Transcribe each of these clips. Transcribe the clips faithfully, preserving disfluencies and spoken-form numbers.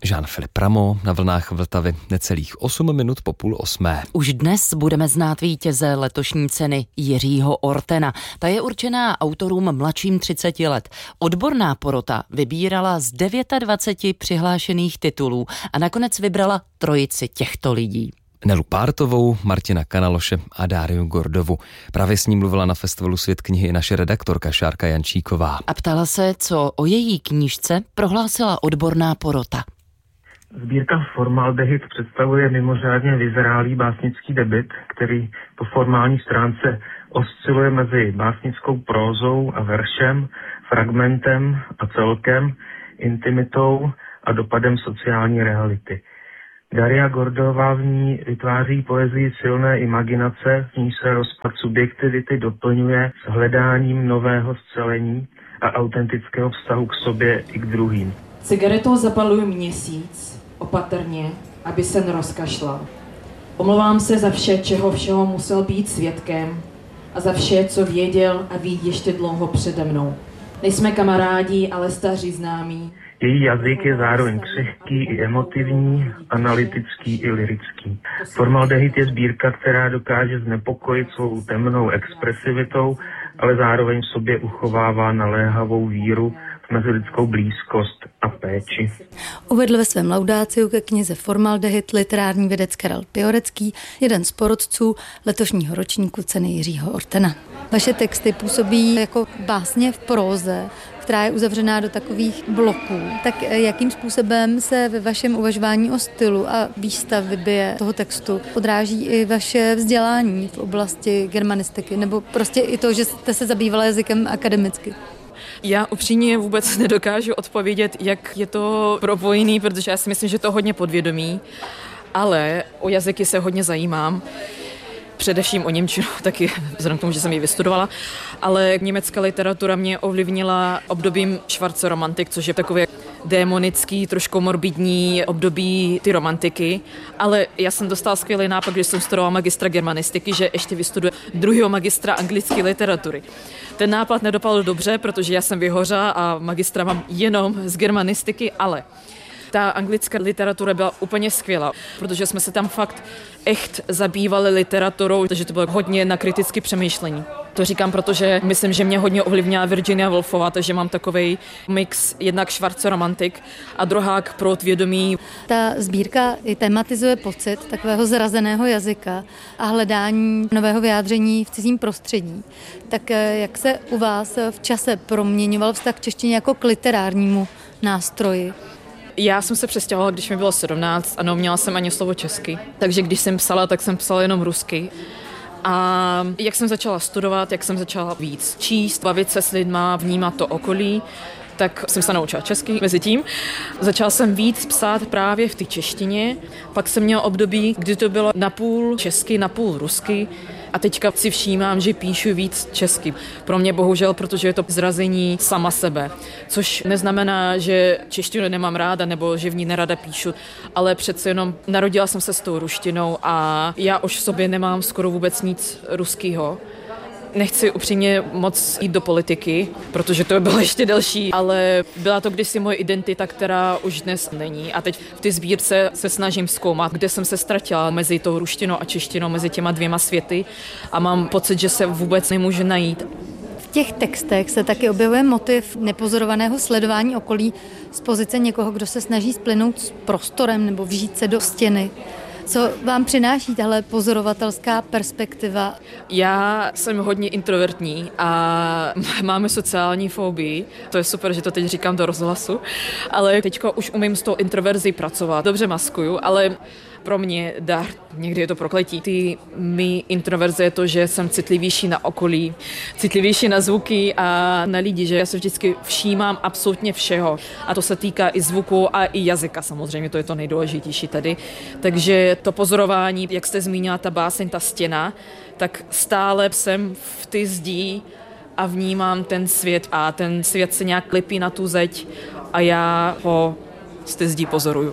Jean-Philippe Rameau na vlnách Vltavy necelých osm minut po půl osmé. Už dnes budeme znát vítěze letošní ceny Jiřího Ortena. Ta je určená autorům mladším třiceti let. Odborná porota vybírala z dvaceti devíti přihlášených titulů a nakonec vybrala trojici těchto lidí. Nelu Pártovou, Martina Kanaloše a Dáriu Gordovu. Právě s ní mluvila na festivalu Svět knihy naše redaktorka Šárka Jančíková. A ptala se, co o její knížce prohlásila odborná porota. Sbírka Formaldehyd představuje mimořádně vyzrálý básnický debut, který po formální stránce osciluje mezi básnickou prózou a veršem, fragmentem a celkem, intimitou a dopadem sociální reality. Daria Gordová v ní vytváří poezii silné imaginace, v ní se rozpad subjektivity doplňuje s hledáním nového scelení a autentického vztahu k sobě i k druhým. Cigaretou zapaluju měsíc, opatrně, aby se nerozkašlal. Omlouvám se za vše, čeho všeho musel být svědkem a za vše, co věděl a ví ještě dlouho přede mnou. Nejsme kamarádi, ale staří známí. Její jazyk je zároveň křehký i emotivní, analytický i lyrický. Formaldehyd je sbírka, která dokáže znepokojit svou temnou expresivitou, ale zároveň v sobě uchovává naléhavou víru v mezilidskou blízkost a péči. Uvedl ve svém laudáciu ke knize Formaldehyd literární vědec Karel Piorecký, jeden z porotců letošního ročníku ceny Jiřího Ortena. Vaše texty působí jako básně v próze, která je uzavřená do takových bloků. Tak jakým způsobem se ve vašem uvažování o stylu a výstavbě toho textu odráží i vaše vzdělání v oblasti germanistiky, nebo prostě i to, že jste se zabývala jazykem akademicky? Já upřímně vůbec nedokážu odpovědět, jak je to propojený, protože já si myslím, že to hodně podvědomí, ale o jazyky se hodně zajímám. Především o němčinu, taky vzhledem k tomu, že jsem ji vystudovala, ale německá literatura mě ovlivnila obdobím Schwarze Romantik, což je takové démonický, trošku morbidní období ty romantiky, ale já jsem dostala skvělý nápad, když jsem studovala magistra germanistiky, že ještě vystuduji druhého magistra anglické literatury. Ten nápad nedopadl dobře, protože já jsem vyhořela a magistra mám jenom z germanistiky, ale ta anglická literatura byla úplně skvělá, protože jsme se tam fakt echt zabývali literaturou, takže to bylo hodně na kritické přemýšlení. To říkám, protože myslím, že mě hodně ovlivnila Virginia Woolfová, takže mám takovej mix, jednak Schwarze Romantik a druhák proud vědomí. Ta sbírka i tematizuje pocit takového zrazeného jazyka a hledání nového vyjádření v cizím prostředí. Tak jak se u vás v čase proměňoval vztah k češtině jako k literárnímu nástroji? Já jsem se přestěhovala, když mi bylo sedmnáct a neuměla jsem ani slovo česky. Takže když jsem psala, tak jsem psala jenom rusky. A jak jsem začala studovat, jak jsem začala víc číst, bavit se s lidma, vnímat to okolí, tak jsem se naučila česky mezi tím. Začala jsem víc psát právě v té češtině. Pak jsem měla období, kdy to bylo napůl česky, napůl rusky. A teďka si všímám, že píšu víc česky. Pro mě bohužel, protože je to zrazení sama sebe. Což neznamená, že češtinu nemám ráda nebo že v ní nerada píšu, ale přece jenom narodila jsem se s tou ruštinou a já už v sobě nemám skoro vůbec nic ruského. Nechci upřímně moc jít do politiky, protože to bylo ještě delší, ale byla to kdysi moje identita, která už dnes není. A teď v té sbírce se snažím zkoumat, kde jsem se ztratila mezi tou ruštinou a češtinou, mezi těma dvěma světy a mám pocit, že se vůbec nemůžu najít. V těch textech se taky objevuje motiv nepozorovaného sledování okolí z pozice někoho, kdo se snaží splynout s prostorem nebo vžít se do stěny. Co vám přináší tahle pozorovatelská perspektiva? Já jsem hodně introvertní a máme sociální fobii. To je super, že to teď říkám do rozhlasu, ale teďko už umím s tou introverzí pracovat. Dobře maskuju, ale pro mě dar, někdy je to prokletí. Ty mý introverze je to, že jsem citlivější na okolí, citlivější na zvuky a na lidi, že já se vždycky všímám absolutně všeho. A to se týká i zvuku a i jazyka samozřejmě, to je to nejdůležitější tady. Takže to pozorování, jak jste zmínila, ta báseň, ta stěna, tak stále jsem v ty zdí a vnímám ten svět a ten svět se nějak lepí na tu zeď a já ho z té zdí pozoruju.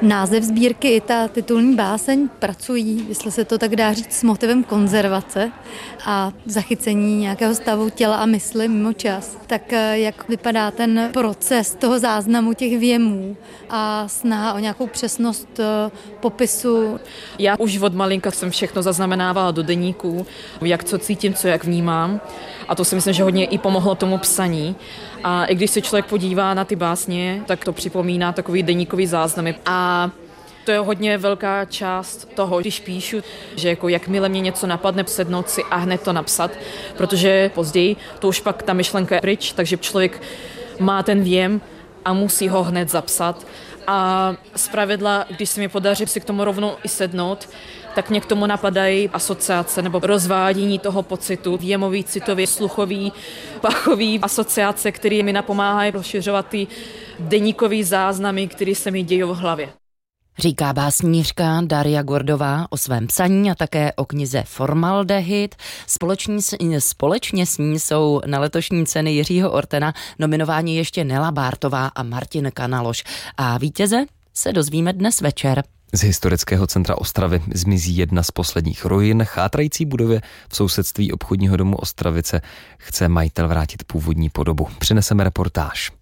Název sbírky i ta titulní báseň pracují, jestli se to tak dá říct, s motivem konzervace a zachycení nějakého stavu těla a mysli mimo čas. Tak jak vypadá ten proces toho záznamu těch věmů a snaha o nějakou přesnost popisu? Já už od malinka jsem všechno zaznamenávala do deníků, jak co cítím, co jak vnímám. A to si myslím, že hodně i pomohlo tomu psaní. A i když se člověk podívá na ty básně, tak to připomíná takový deníkový záznamy. A to je hodně velká část toho, když píšu, že jako jakmile mě něco napadne, sednout si a hned to napsat, protože později to už pak ta myšlenka je pryč, takže člověk má ten věm a musí ho hned zapsat. A zpravidla, když se mi podaří si k tomu rovnou i sednout, tak mě k tomu napadají asociace nebo rozvádění toho pocitu, věmový, citový, sluchový, pachový asociace, které mi napomáhají rozšiřovat ty deníkový záznamy, které se mi dějí v hlavě. Říká básnířka Daria Gordová o svém psaní a také o knize Formaldehyd. Společně s, společně s ní jsou na letošní ceny Jiřího Ortena nominováni ještě Nela Bártová a Martin Kanaloš. A vítěze se dozvíme dnes večer. Z historického centra Ostravy zmizí jedna z posledních ruin. Chátrající budově v sousedství obchodního domu Ostravice chce majitel vrátit původní podobu. Přineseme reportáž.